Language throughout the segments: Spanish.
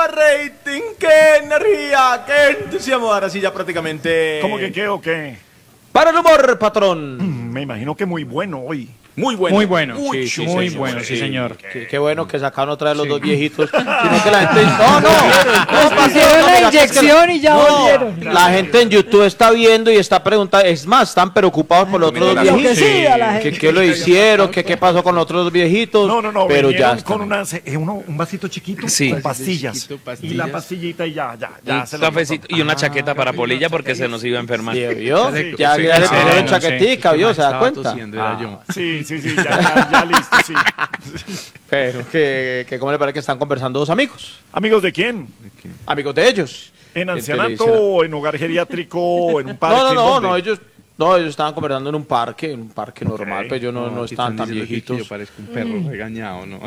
rating, qué energía, qué entusiasmo. Ahora sí, ya prácticamente. ¿Cómo que qué o qué? Para el humor, patrón. Me imagino que muy bueno hoy. Muy bueno. Muy bueno, Uy, sí, muy bueno, sí, señor. Qué bueno que sacaron otra vez los dos viejitos. Sino que la gente. No, Hicieron la inyección y ya volvieron. La gente en YouTube está viendo y está preguntando. Es más, están preocupados por los otros dos viejitos. Sí, a la gente. ¿Qué lo hicieron? ¿Qué pasó con los otros dos viejitos? No, pero ya con están. un vasito chiquito Sí. con pastillas. Chiquito, Y pastillas. la pastillita y ya Un se lo cafecito y una chaqueta para Polilla porque se nos iba a enfermar. ¿Sí, vio? Sí, Ya sí, le sí, pusieron sí, chaquetica, ¿vio? ¿Se da cuenta? Sí, ya listo, sí. Pero que ¿cómo le parece que están conversando dos amigos? ¿Amigos de quién? Amigos de ellos. ¿En Entonces le ancianato dicen- o en hogar geriátrico, en un parque? No, ¿Dónde? ellos estaban conversando en un parque normal, pero ellos no están tan viejitos. Yo parezco un perro regañado, ¿no?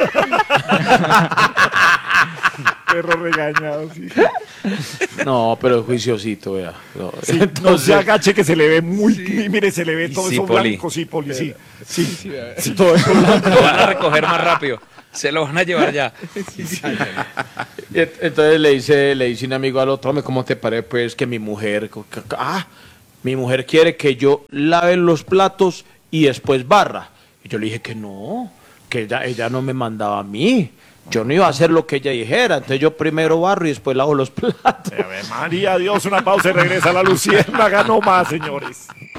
Perro regañado, sí. No, pero es juiciosito, vea. No, Sí, no se agache que se le ve muy... Mire, se le ve todo Sí, eso Poli. blanco, sí, Poli, sí. Sí, todo eso blanco. Lo van a recoger más rápido. Se lo van a llevar ya. Y entonces le dice un amigo al otro, hombre, ¿cómo te parece pues que mi mujer... mi mujer quiere que yo lave los platos y después barra? Y yo le dije que no, que ella no me mandaba a mí. Yo no iba a hacer lo que ella dijera, entonces yo primero barro y después lavo los platos. A ver, María, Dios, una pausa y regresa la luciérnaga, no más, señores.